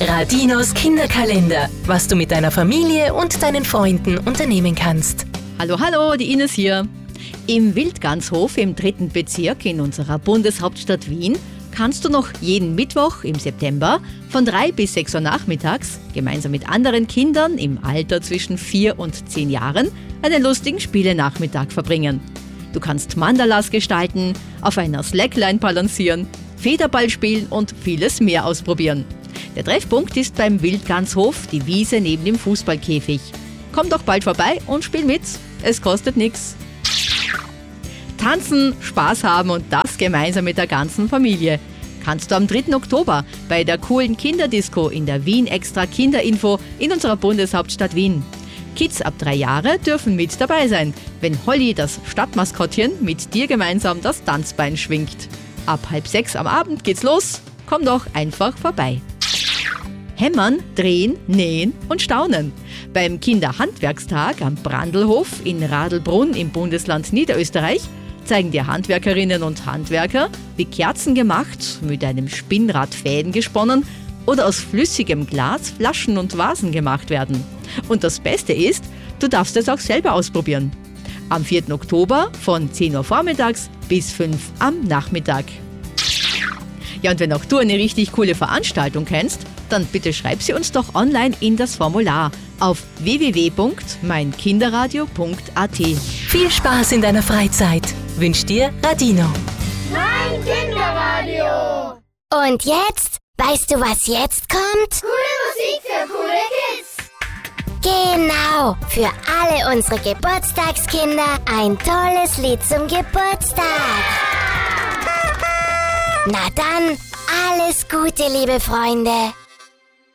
Radinos Kinderkalender, was du mit deiner Familie und deinen Freunden unternehmen kannst. Hallo, die Ines hier. Im Wildganshof im 3. Bezirk in unserer Bundeshauptstadt Wien kannst du noch jeden Mittwoch im September von 3 bis 6 Uhr nachmittags gemeinsam mit anderen Kindern im Alter zwischen 4 und 10 Jahren einen lustigen Spielenachmittag verbringen. Du kannst Mandalas gestalten, auf einer Slackline balancieren, Federball spielen und vieles mehr ausprobieren. Der Treffpunkt ist beim Wildganshof, die Wiese neben dem Fußballkäfig. Komm doch bald vorbei und spiel mit. Es kostet nichts. Tanzen, Spaß haben und das gemeinsam mit der ganzen Familie. Kannst du am 3. Oktober bei der coolen Kinderdisco in der Wien Extra Kinderinfo in unserer Bundeshauptstadt Wien. Kids ab 3 Jahre dürfen mit dabei sein, wenn Holly, das Stadtmaskottchen, mit dir gemeinsam das Tanzbein schwingt. Ab 5:30 am Abend geht's los. Komm doch einfach vorbei. Hämmern, drehen, nähen und staunen. Beim Kinderhandwerkstag am Brandlhof in Radlbrunn im Bundesland Niederösterreich zeigen dir Handwerkerinnen und Handwerker, wie Kerzen gemacht, mit einem Spinnrad Fäden gesponnen oder aus flüssigem Glas Flaschen und Vasen gemacht werden. Und das Beste ist, du darfst es auch selber ausprobieren. Am 4. Oktober von 10 Uhr vormittags bis 5 am Nachmittag. Ja, und wenn auch du eine richtig coole Veranstaltung kennst, dann bitte schreib sie uns doch online in das Formular auf www.meinkinderradio.at. Viel Spaß in deiner Freizeit wünscht dir Radino. Mein Kinderradio. Und jetzt? Weißt du, was jetzt kommt? Coole Musik für coole Kids. Genau, für alle unsere Geburtstagskinder ein tolles Lied zum Geburtstag. Na dann, alles Gute, liebe Freunde.